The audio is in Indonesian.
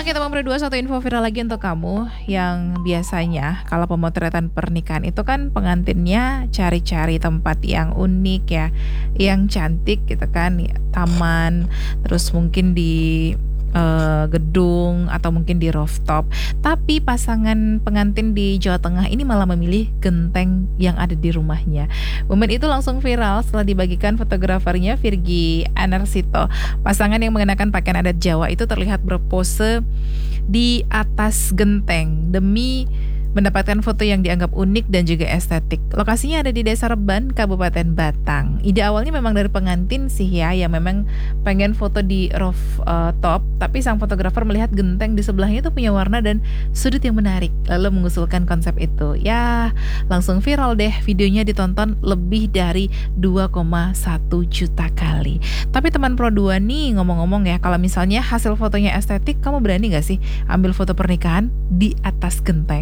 Oke teman Pro 2, satu info viral lagi untuk kamu yang biasanya kalau pemotretan pernikahan itu kan pengantinnya cari-cari tempat yang unik ya, yang cantik gitu kan, ya, taman, terus mungkin di gedung atau mungkin di rooftop. Tapi pasangan pengantin di Jawa Tengah ini malah memilih genteng yang ada di rumahnya. Momen itu langsung viral setelah dibagikan fotografernya Virgi Anarsito. Pasangan yang mengenakan pakaian adat Jawa itu terlihat berpose di atas genteng demi mendapatkan foto yang dianggap unik dan juga estetik. Lokasinya ada di Desa Reban, Kabupaten Batang. Ide awalnya memang dari pengantin sih ya, yang memang pengen foto di rooftop, tapi sang fotografer melihat genteng di sebelahnya itu punya warna dan sudut yang menarik, lalu mengusulkan konsep itu. Ya, langsung viral deh, videonya ditonton lebih dari 2,1 juta kali. Tapi teman Pro 2 nih, ngomong-ngomong ya, kalau misalnya hasil fotonya estetik, kamu berani gak sih ambil foto pernikahan di atas genteng?